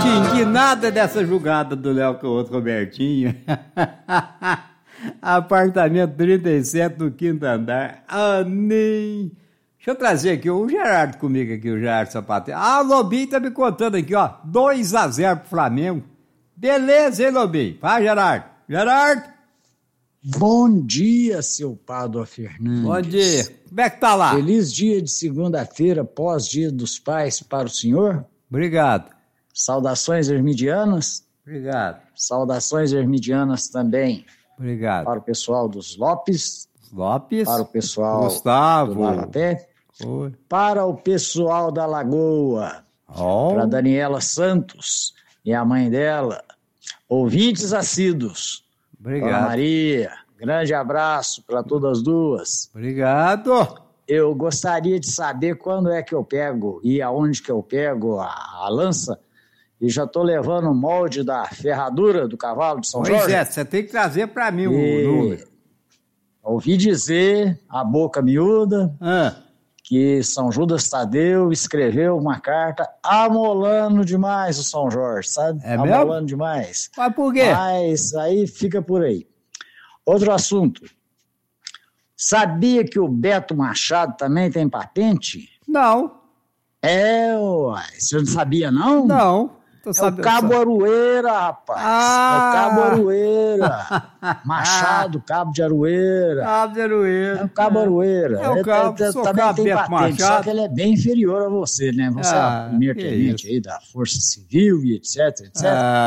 entendi nada dessa jogada do Léo com o outro Robertinho. Apartamento 37 no quinto andar. Ah, nem... Deixa eu trazer aqui o Gerardo comigo aqui, o Gerardo Sapateiro. Ah, o Lobinho tá me contando aqui, ó. 2-0 pro Flamengo. Beleza, hein, Lobinho? Vai, Gerardo. Gerardo. Bom dia, seu Pádua Fernandes. Bom dia. Como é que tá lá? Feliz dia de segunda-feira, pós-dia dos pais para o senhor. Obrigado. Saudações hermidianas. Obrigado. Saudações hermidianas também. Obrigado. Para o pessoal dos Lopes. Para o pessoal Gustavo. do Lavapé. Oi. Para o pessoal da Lagoa. Para a Daniela Santos e a mãe dela. Ouvintes assíduos. Obrigado. Dona Maria, grande abraço para todas as duas. Obrigado. Eu gostaria de saber quando é que eu pego e aonde que eu pego a lança. E já estou levando o molde da ferradura do cavalo de São Jorge. Pois é, você tem que trazer para mim o número. Ouvi dizer, a boca miúda, que São Judas Tadeu escreveu uma carta amolando demais o São Jorge, sabe? É amolando mesmo? demais. Mas por quê? Mas aí fica por aí. Outro assunto. Sabia que o Beto Machado também tem patente? Não. Uai, você não sabia, não? Não. O Cabo Aroeira, rapaz. É o Cabo Aroeira. Machado, Cabo de Aroeira. Cabo de Aroeira. É o Cabo Aroeira. É o Cabo, também tem patente, Machado. só que ele é bem inferior a você, né? Você é o primeiro tenente aí da Força Civil e etc, etc.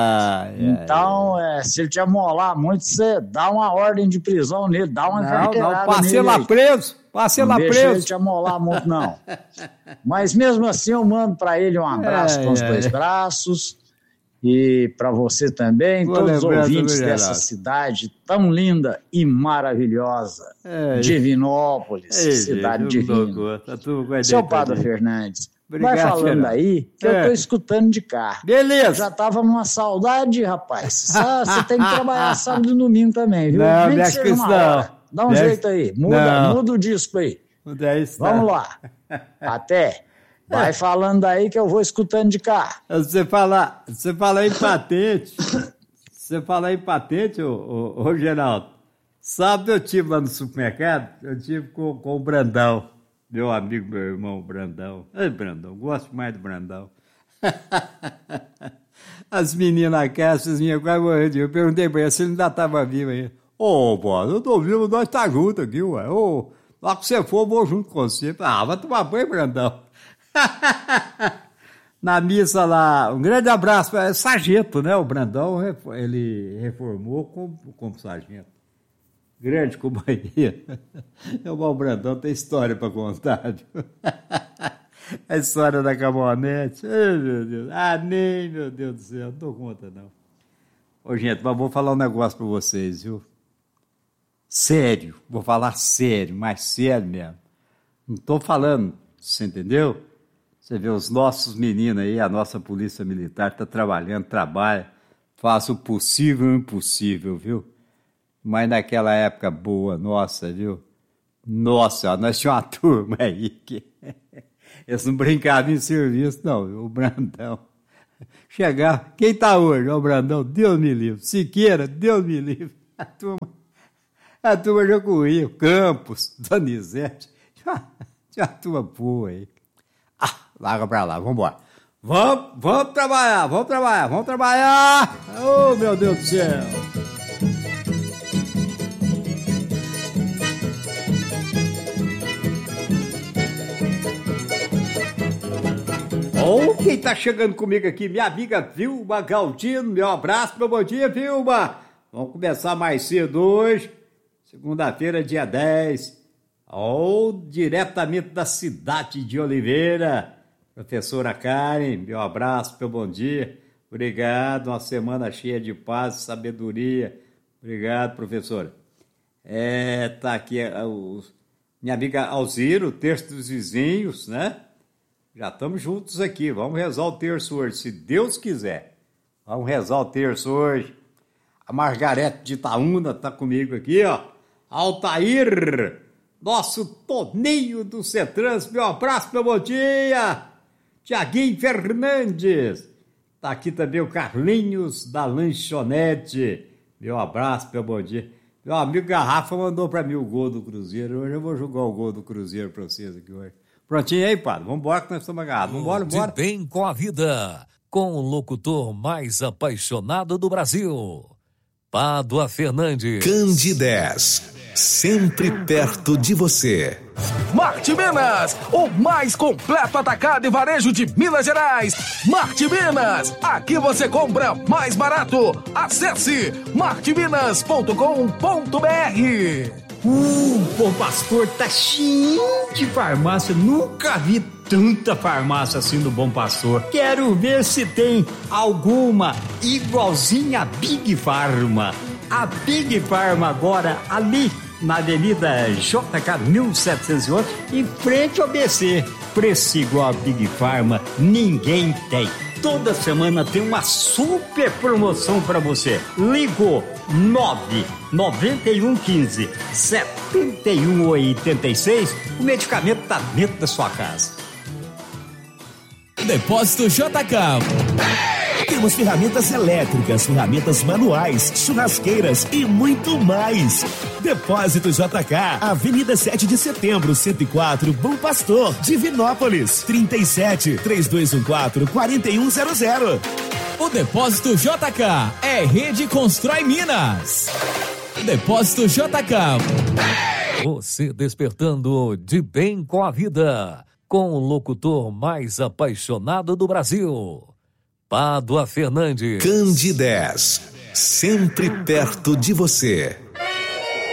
Então, se ele te amolar muito, você dá uma ordem de prisão nele, dá uma carteirada nele. Passei lá preso. Passei lá preso. Não deixa ele te amolar muito, não. Mas mesmo assim, eu mando para ele um abraço com os dois braços. E para você também, todos os ouvintes dessa cidade tão linda e maravilhosa. Divinópolis, cidade divina. Seu Pádua Fernandes, vai falando aí que eu tô escutando de cá. Beleza. Eu já tava numa saudade, rapaz. Você tem que trabalhar sábado e domingo também, viu? Não, nem que seja uma hora. Dá um jeito aí, muda o disco aí. Vamos lá. Até. Vai falando aí que eu vou escutando de cá. Você fala em patente. Você fala em patente, ô Geraldo. Sábado eu tive lá no supermercado, eu tive com o Brandão. Meu amigo, meu irmão Brandão. Ei, Brandão, gosto mais do Brandão. As meninas aqui, essas minhas quase morreram. Eu perguntei pra ele se ele ainda estava vivo aí. Pô, eu tô vivo, nós tá juntos aqui, ué. Lá que você for, eu vou junto com você. Vai tomar banho, Brandão. Na missa lá, um grande abraço, é sargento, né? O Brandão, ele reformou como sargento. Grande companhia. O Brandão tem história para contar. Viu? A história da caminhonete. Ai, meu Deus. Meu Deus do céu, não dou conta, não. Ô, gente, mas vou falar um negócio para vocês, viu? Sério, vou falar sério, mais sério mesmo. Não tô falando, você entendeu? Você vê os nossos meninos aí, a nossa polícia militar está trabalhando, trabalha, faz o possível e o impossível, viu? Mas naquela época boa, nossa, viu? Nossa, nós tínhamos uma turma aí que eles não brincavam em serviço, não, viu? O Brandão. Chegava, quem tá hoje? O Brandão, Deus me livre. Siqueira, Deus me livre. A turma já corria, Campos, Donizete, tinha uma turma boa aí. Larga pra lá, vambora. Vamos trabalhar. Oh, meu Deus do céu. Quem tá chegando comigo aqui, minha amiga Vilma Galdino, meu abraço, meu bom dia, Vilma. Vamos começar mais cedo hoje, segunda-feira, dia 10. Diretamente da cidade de Oliveira. Professora Karen, meu abraço, meu bom dia. Obrigado, uma semana cheia de paz e sabedoria. Obrigado, professora. Tá aqui minha amiga Alziro, terço dos vizinhos, né? Já estamos juntos aqui, vamos rezar o terço hoje, se Deus quiser. Vamos rezar o terço hoje. A Margarete de Itaúna está comigo aqui, ó. Altair, nosso Toninho do Cetrans, meu abraço, meu bom dia. Tiaguinho Fernandes, Tá aqui também o Carlinhos da Lanchonete. Meu abraço, meu bom dia. Meu amigo Garrafa mandou pra mim o gol do Cruzeiro. Hoje eu vou jogar o gol do Cruzeiro pra vocês aqui hoje. Prontinho aí, padre? Vambora que nós estamos agarrados. Vambora. De bem com a vida, com o locutor mais apaixonado do Brasil, Pádua Fernandes. Candidez, sempre perto de você. Marte Minas, o mais completo atacado e varejo de Minas Gerais. Marte Minas, aqui você compra mais barato. Acesse marteminas.com.br. Bom Pastor tá cheio de farmácia. Nunca vi tanta farmácia assim no Bom Pastor. Quero ver se tem alguma igualzinha a Big Pharma. A Big Pharma agora ali na Avenida JK 1711, em frente ao BC. Preço igual a Big Pharma, ninguém tem. Toda semana tem uma super promoção para você. Ligou 99115 7186. O medicamento tá dentro da sua casa. Depósito JK. Temos ferramentas elétricas, ferramentas manuais, churrasqueiras e muito mais. Depósito JK, Avenida 7 de Setembro, 104, Bom Pastor, Divinópolis, 37-3214-4100. O Depósito JK é Rede Constrói Minas. Depósito JK. Você despertando de bem com a vida, com o locutor mais apaixonado do Brasil, Pádua Fernandes. Candidez, sempre perto de você.